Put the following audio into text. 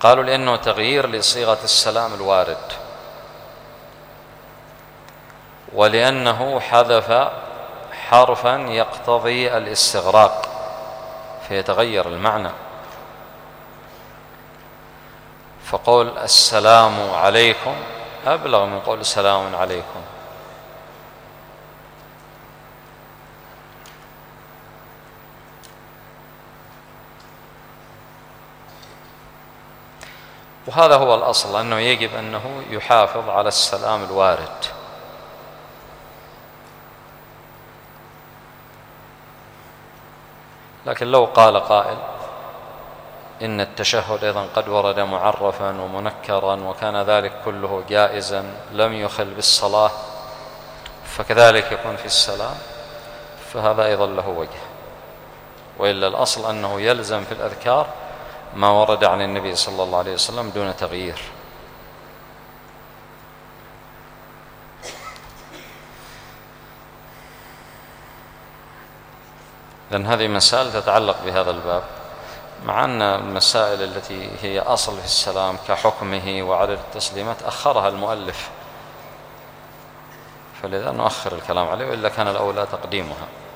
قالوا لأنه تغيير لصيغة السلام الوارد، ولأنه حذف حرفا يقتضي الاستغراق فيتغير المعنى، فقول السلام عليكم أبلغ من قول سلام عليكم. وهذا هو الأصل، أنه يجب أنه يحافظ على السلام الوارد. لكن لو قال قائل إن التشهد أيضا قد ورد معرفا ومنكرا وكان ذلك كله جائزا لم يخل بالصلاة، فكذلك يكون في السلام، فهذا أيضا له وجه. وإلا الأصل أنه يلزم في الأذكار ما ورد عن النبي صلى الله عليه وسلم دون تغيير. لأن هذه مسائل تتعلق بهذا الباب، مع أن المسائل التي هي أصل في السلام كحكمه وعدد التسليمات أخرها المؤلف، فلذا نؤخر الكلام عليه، وإلا كان الأولى تقديمها.